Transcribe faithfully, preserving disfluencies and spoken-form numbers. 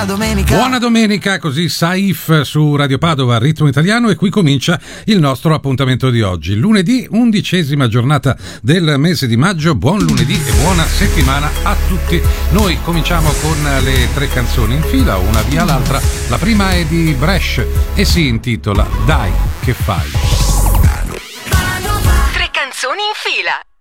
buona domenica. Buona domenica, così Saif su Radio Padova, Ritmo Italiano, e qui comincia il nostro appuntamento di oggi. Lunedì, undicesima giornata del mese di maggio. Buon lunedì e buona settimana a tutti. Noi cominciamo con le tre canzoni in fila, una via l'altra. La prima è di Bresh e si intitola Dai che fai. Tre canzoni in fila.